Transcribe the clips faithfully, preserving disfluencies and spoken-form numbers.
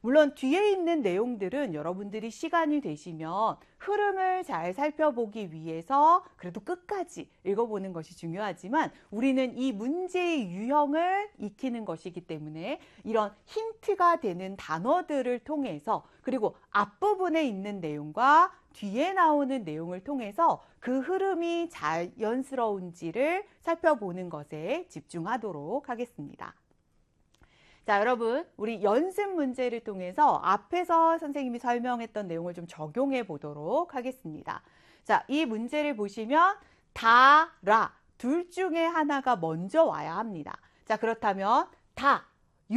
물론 뒤에 있는 내용들은 여러분들이 시간이 되시면 흐름을 잘 살펴보기 위해서 그래도 끝까지 읽어보는 것이 중요하지만 우리는 이 문제의 유형을 익히는 것이기 때문에 이런 힌트가 되는 단어들을 통해서 그리고 앞부분에 있는 내용과 뒤에 나오는 내용을 통해서 그 흐름이 자연스러운지를 살펴보는 것에 집중하도록 하겠습니다. 자, 여러분, 우리 연습 문제를 통해서 앞에서 선생님이 설명했던 내용을 좀 적용해 보도록 하겠습니다. 자, 이 문제를 보시면 다, 라, 둘 중에 하나가 먼저 와야 합니다. 자, 그렇다면 다,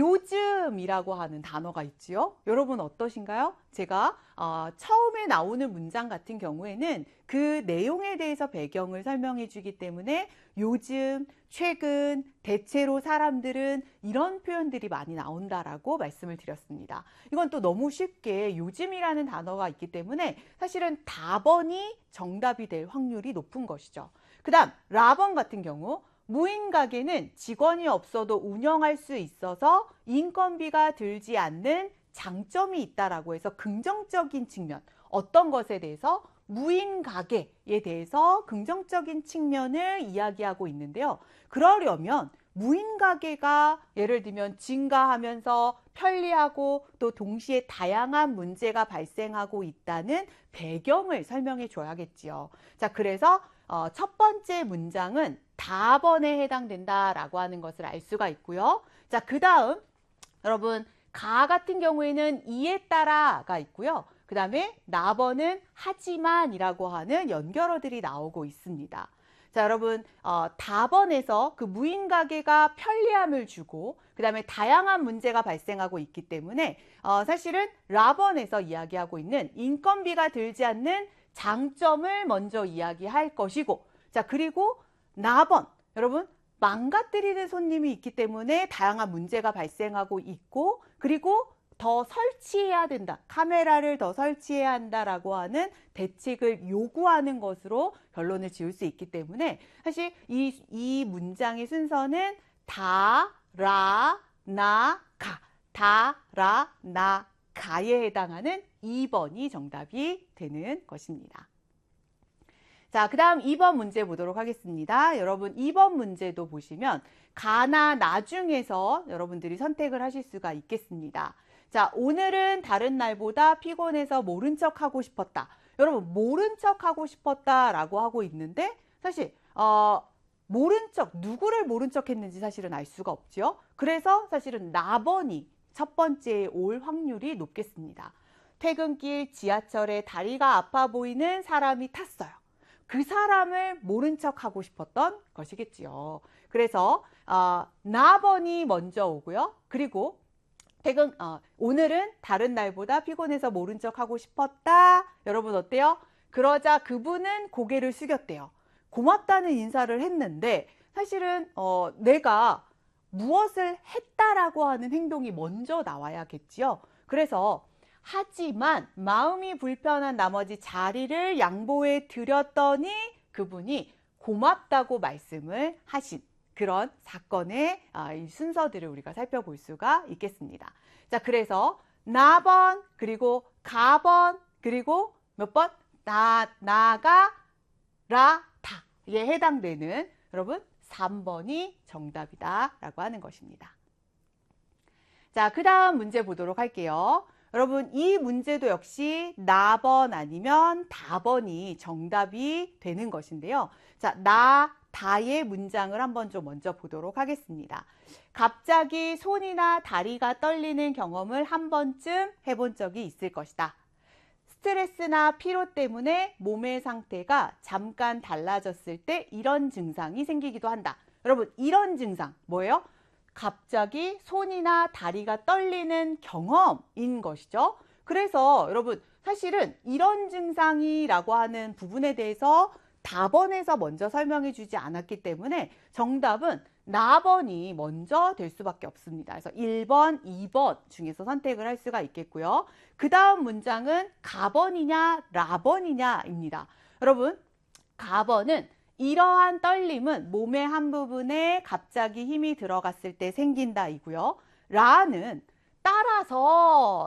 요즘이라고 하는 단어가 있지요. 여러분 어떠신가요? 제가 어, 처음에 나오는 문장 같은 경우에는 그 내용에 대해서 배경을 설명해 주기 때문에 요즘, 최근, 대체로 사람들은 이런 표현들이 많이 나온다라고 말씀을 드렸습니다. 이건 또 너무 쉽게 요즘이라는 단어가 있기 때문에 사실은 답번이 정답이 될 확률이 높은 것이죠. 그 다음 라번 같은 경우 무인 가게는 직원이 없어도 운영할 수 있어서 인건비가 들지 않는 장점이 있다라고 해서 긍정적인 측면, 어떤 것에 대해서 무인 가게에 대해서 긍정적인 측면을 이야기하고 있는데요. 그러려면 무인 가게가 예를 들면 증가하면서 편리하고 또 동시에 다양한 문제가 발생하고 있다는 배경을 설명해 줘야겠지요. 자, 그래서 어, 첫 번째 문장은 답번에 해당된다라고 하는 것을 알 수가 있고요. 자, 그 다음 여러분 가 같은 경우에는 이에 따라가 있고요. 그 다음에 나번은 하지만이라고 하는 연결어들이 나오고 있습니다. 자, 여러분 어, 답번에서 그 무인 가게가 편리함을 주고 그 다음에 다양한 문제가 발생하고 있기 때문에 어, 사실은 라번에서 이야기하고 있는 인건비가 들지 않는 장점을 먼저 이야기할 것이고, 자, 그리고 나번, 여러분 망가뜨리는 손님이 있기 때문에 다양한 문제가 발생하고 있고, 그리고 더 설치해야 된다, 카메라를 더 설치해야 한다라고 하는 대책을 요구하는 것으로 결론을 지을 수 있기 때문에 사실 이, 이 문장의 순서는 다, 라, 나, 가, 다, 라, 나, 가에 해당하는 이 번이 정답이 되는 것입니다. 자, 그 다음 이 번 문제 보도록 하겠습니다. 여러분 이 번 문제도 보시면 가나 나 중에서 여러분들이 선택을 하실 수가 있겠습니다. 자, 오늘은 다른 날보다 피곤해서 모른 척 하고 싶었다. 여러분 모른 척 하고 싶었다 라고 하고 있는데 사실 어, 모른 척, 누구를 모른 척 했는지 사실은 알 수가 없죠. 그래서 사실은 나번이 첫 번째에 올 확률이 높겠습니다. 퇴근길 지하철에 다리가 아파 보이는 사람이 탔어요. 그 사람을 모른 척 하고 싶었던 것이겠지요. 그래서 어, 나번이 먼저 오고요. 그리고 퇴근, 어, 오늘은 다른 날보다 피곤해서 모른 척 하고 싶었다. 여러분 어때요? 그러자 그분은 고개를 숙였대요. 고맙다는 인사를 했는데 사실은 어, 내가 무엇을 했다라고 하는 행동이 먼저 나와야겠지요. 그래서 하지만 마음이 불편한 나머지 자리를 양보해 드렸더니 그분이 고맙다고 말씀을 하신 그런 사건의 순서들을 우리가 살펴볼 수가 있겠습니다. 자, 그래서 나번 그리고 가번 그리고 몇 번? 나, 나가, 라, 다에 해당되는 여러분 삼 번이 정답이다 라고 하는 것입니다. 자, 그 다음 문제 보도록 할게요. 여러분 이 문제도 역시 나번 아니면 다번이 정답이 되는 것인데요. 자, 나, 다의 문장을 한번 좀 먼저 보도록 하겠습니다. 갑자기 손이나 다리가 떨리는 경험을 한 번쯤 해본 적이 있을 것이다. 스트레스나 피로 때문에 몸의 상태가 잠깐 달라졌을 때 이런 증상이 생기기도 한다. 여러분 이런 증상 뭐예요? 갑자기 손이나 다리가 떨리는 경험인 것이죠. 그래서 여러분 사실은 이런 증상이라고 하는 부분에 대해서 답번에서 먼저 설명해 주지 않았기 때문에 정답은 나번이 먼저 될 수밖에 없습니다. 그래서 일 번, 이 번 중에서 선택을 할 수가 있겠고요. 그 다음 문장은 가번이냐 라번이냐입니다. 여러분 가번은 이러한 떨림은 몸의 한 부분에 갑자기 힘이 들어갔을 때 생긴다 이고요. 라는 따라서